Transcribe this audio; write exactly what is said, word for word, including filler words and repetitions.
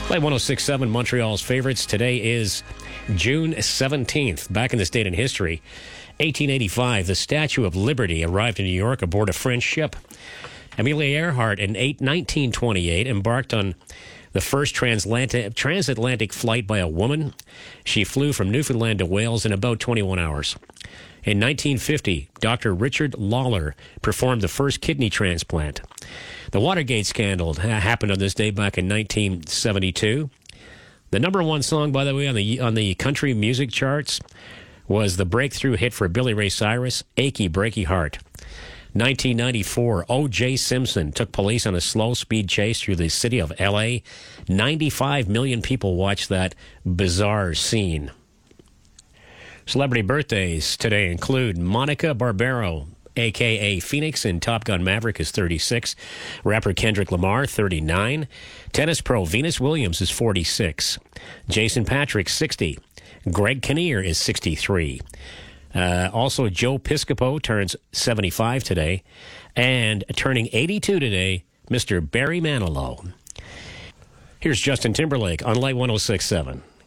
Play one oh six point seven, Montreal's favorites. Today is June seventeenth. Back in this date in history, eighteen eighty-five, the Statue of Liberty arrived in New York aboard a French ship. Amelia Earhart in nineteen twenty-eight embarked on the first transatlantic, transatlantic flight by a woman. She flew from Newfoundland to Wales in about twenty-one hours. In nineteen fifty, Doctor Richard Lawler performed the first kidney transplant. The Watergate scandal happened on this day back in nineteen seventy-two. The number one song, by the way, on the on the country music charts was the breakthrough hit for Billy Ray Cyrus, Achy Breaky Heart. nineteen ninety-four, O J Simpson took police on a slow-speed chase through the city of L A. ninety-five million people watched that bizarre scene. Celebrity birthdays today include Monica Barbero, a k a. Phoenix in Top Gun Maverick, is thirty-six. Rapper Kendrick Lamar, thirty-nine. Tennis pro Venus Williams is forty-six. Jason Patrick, sixty. Greg Kinnear is sixty-three. Uh, also, Joe Piscopo turns seventy-five today. And turning eighty-two today, Mister Barry Manilow. Here's Justin Timberlake on Light one oh six point seven.